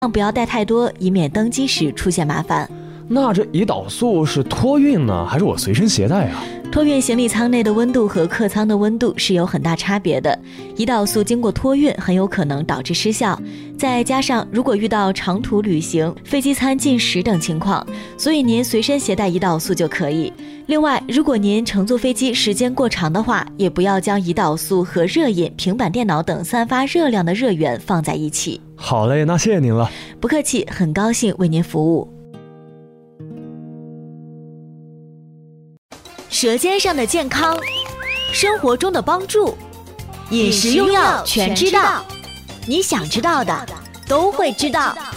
不要带太多，以免登机时出现麻烦。 那这胰岛素是托运呢，还是我随身携带啊？ 托运行李舱内的温度和客舱的温度是有很大差别的，胰岛素经过托运很有可能导致失效，再加上如果遇到长途旅行、飞机餐进食等情况，所以您随身携带胰岛素就可以。另外，如果您乘坐飞机时间过长的话，也不要将胰岛素和热饮、平板电脑等散发热量的热源放在一起。 好嘞，那谢谢您了。 不客气，很高兴为您服务。舌尖上的健康，生活中的帮助，饮食用药全知道，你想知道的都会知道。